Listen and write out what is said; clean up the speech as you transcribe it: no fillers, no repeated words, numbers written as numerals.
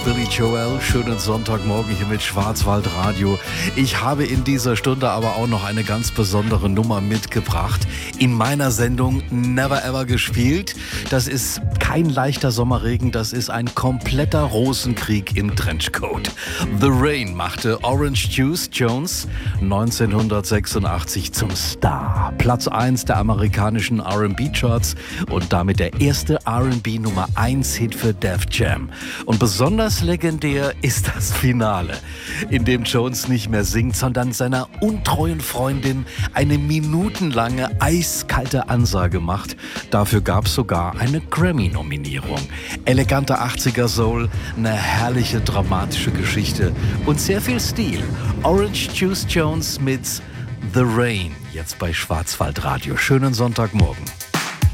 Billy Joel, schönen Sonntagmorgen hier mit Schwarzwaldradio. Ich habe in dieser Stunde aber auch noch eine ganz besondere Nummer mitgebracht. In meiner Sendung Never Ever gespielt. Das ist kein leichter Sommerregen, das ist ein kompletter Rosenkrieg im Trenchcoat. The Rain machte Orange Juice Jones 1986 zum Star. Platz 1 der amerikanischen R&B-Charts und damit der erste R&B Nummer 1 Hit für Def Jam. Und besonders legendär ist das Finale, in dem Jones nicht mehr singt, sondern seiner untreuen Freundin eine minutenlange eiskalte Ansage macht. Dafür gab es sogar eine Grammy-Nominierung. Eleganter 80er Soul, eine herrliche dramatische Geschichte und sehr viel Stil. Orange Juice Jones mit The Rain, jetzt bei Schwarzwaldradio. Schönen Sonntagmorgen.